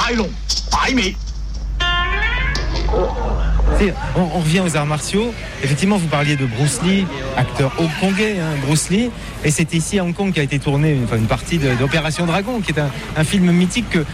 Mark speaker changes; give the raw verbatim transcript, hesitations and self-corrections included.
Speaker 1: 大龍擺尾。
Speaker 2: On, on revient aux arts martiaux. Effectivement, vous parliez de Bruce Lee, acteur hongkongais, hein, Bruce Lee. Et c'est ici à Hong Kong qu'a été tournée une, enfin, une partie de, d'Opération Dragon, qui est un, un film mythique que